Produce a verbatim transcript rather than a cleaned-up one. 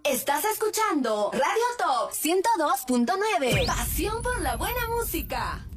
Estás escuchando Radio Top ciento dos punto nueve. Pasión por la buena música.